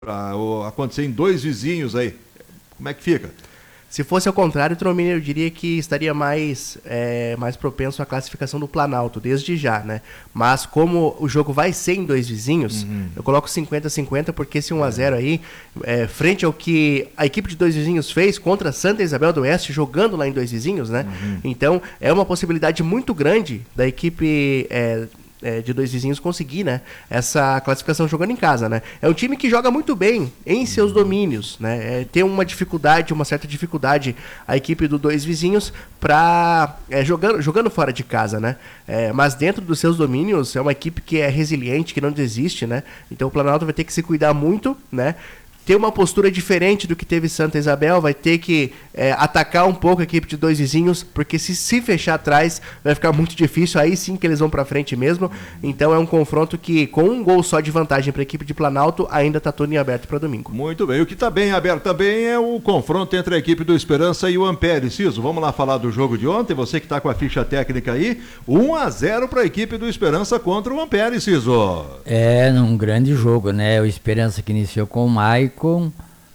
para acontecer em dois vizinhos aí. Como é que fica? Se fosse ao contrário, Tromini, eu diria que estaria mais propenso à classificação do Planalto, desde já, né? Mas como o jogo vai ser em dois vizinhos, eu coloco 50-50, porque esse 1-0 aí, frente ao que a equipe de dois vizinhos fez contra Santa Isabel do Oeste, jogando lá em dois vizinhos, né? Então, é uma possibilidade muito grande da equipe... de dois vizinhos conseguir, né, essa classificação jogando em casa, né? É um time que joga muito bem em seus domínios, né? Tem uma certa dificuldade a equipe do dois vizinhos para jogando fora de casa, né? Mas dentro dos seus domínios é uma equipe que é resiliente, que não desiste, né? Então o Planalto vai ter que se cuidar muito, né? Ter uma postura diferente do que teve Santa Isabel, vai ter que atacar um pouco a equipe de dois vizinhos, porque se fechar atrás vai ficar muito difícil, aí sim que eles vão pra frente mesmo. Então é um confronto que, com um gol só de vantagem para a equipe de Planalto, ainda tá todo em aberto para domingo. Muito bem, o que tá bem aberto também é o confronto entre a equipe do Esperança e o Ampere. Ciso, vamos lá falar do jogo de ontem, você que tá com a ficha técnica aí, 1-0 para a equipe do Esperança contra o Ampere, Ciso. Um grande jogo, né? O Esperança que iniciou com o Maicon,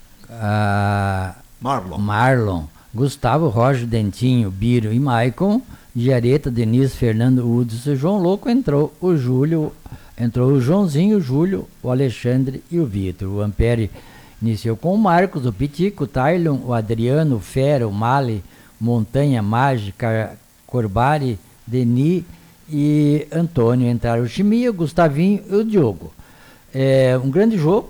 Marlon, Gustavo, Roger, Dentinho, Biro e Maicon, Giareta, Denise, Fernando, Hudson e João Louco. Entrou o Joãozinho, o Júlio, o Alexandre e o Vitor. O Ampere iniciou com o Marcos, o Pitico, o Tailon, o Adriano, o Fera, o Mali, Montanha, Mágica, Corbari, Deni e Antônio. Entraram o Chimia, o Gustavinho e o Diogo. Um grande jogo.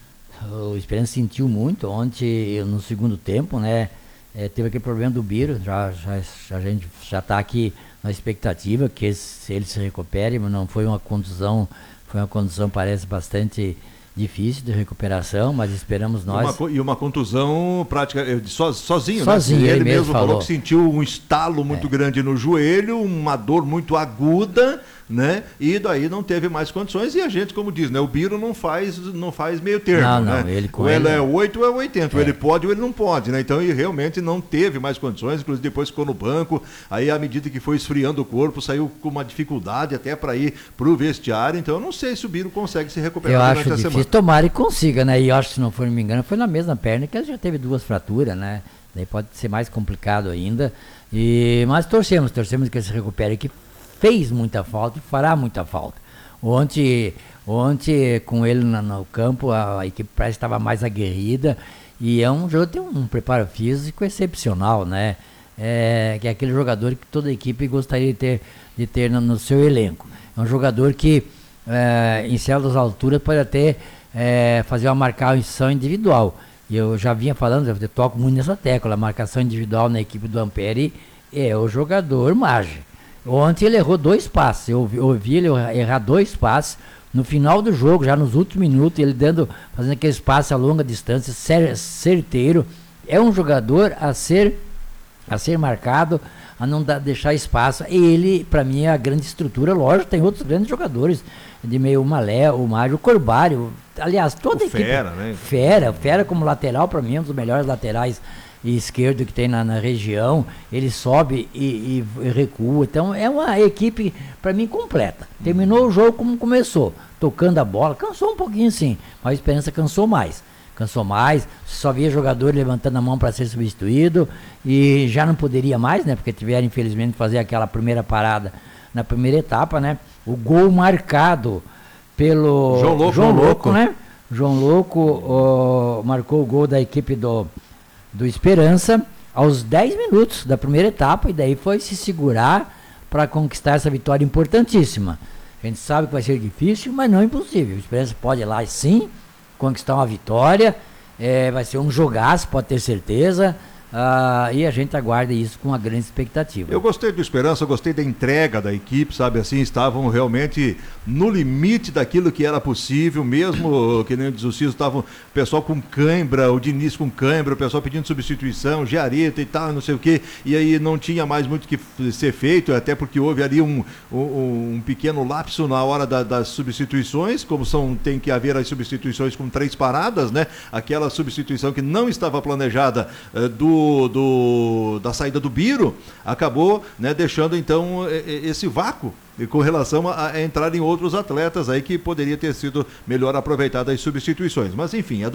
O Esperança sentiu muito ontem no segundo tempo, né? Teve aquele problema do Biro, a gente já está aqui na expectativa que ele se recupere, mas não foi uma contusão, parece bastante difícil de recuperação, mas esperamos nós. E uma contusão prática, sozinho, né? Ele mesmo falou que sentiu um estalo muito grande no joelho, uma dor muito aguda, né? E daí não teve mais condições, e a gente, como diz, né? O Biro não faz meio termo, né? Ou ele é 8 ou é 80, ou ele pode ou ele não pode, né? Então ele realmente não teve mais condições, inclusive depois ficou no banco, aí à medida que foi esfriando o corpo, saiu com uma dificuldade até para ir pro vestiário, então eu não sei se o Biro consegue se recuperar durante a semana. Tomara e consiga, né? E eu acho que, se não for me engano, foi na mesma perna que ele já teve 2 fraturas, né? Daí pode ser mais complicado ainda. Mas torcemos que ele se recupere, que fez muita falta e fará muita falta. Ontem com ele no campo, a equipe parece que estava mais aguerrida, e é um jogo que tem um preparo físico excepcional, né? Que é aquele jogador que toda a equipe gostaria de ter no seu elenco. É um jogador que em certas alturas pode até fazer uma marcação individual. E eu já vinha falando, eu toco muito nessa tecla, a marcação individual na equipe do Ampere é o jogador mágico. Ontem ele errou 2 passes, eu ouvi ele errar 2 passes, no final do jogo, já nos últimos minutos, ele fazendo aqueles passes a longa distância, certeiro. É um jogador a ser marcado, a não deixar espaço. Ele, para mim, é a grande estrutura. Lógico, tem outros grandes jogadores de meio, o Malé, o Mário, o Corbário. Aliás, toda a equipe. Fera, né? Fera como lateral, para mim, é um dos melhores laterais esquerdo que tem na região. Ele sobe e recua. Então, é uma equipe, para mim, completa. Terminou o jogo como começou, tocando a bola. Cansou um pouquinho, sim, mas a Esperança cansou mais, só via jogador levantando a mão para ser substituído, e já não poderia mais, né, porque tiveram, infelizmente, que fazer aquela primeira parada na primeira etapa, né, o gol marcado pelo João Louco, né, João Louco marcou o gol da equipe do Esperança aos 10 minutos da primeira etapa, e daí foi se segurar para conquistar essa vitória importantíssima. A gente sabe que vai ser difícil, mas não impossível. O Esperança pode ir lá, sim, conquistar uma vitória, vai ser um jogaço, pode ter certeza, e a gente aguarda isso com uma grande expectativa. Eu gostei do Esperança, eu gostei da entrega da equipe, sabe, assim, estavam realmente no limite daquilo que era possível, mesmo que nem diz o Ciso, estavam o pessoal com cãibra, o Diniz com cãibra, o pessoal pedindo substituição, Giareta e tal, não sei o quê, e aí não tinha mais muito que ser feito, até porque houve ali um pequeno lapso na hora das substituições, como tem que haver as substituições com 3 paradas, né, aquela substituição que não estava planejada do da saída do Biro acabou, né, deixando então esse vácuo com relação a entrar em outros atletas aí que poderia ter sido melhor aproveitado as substituições. Mas enfim,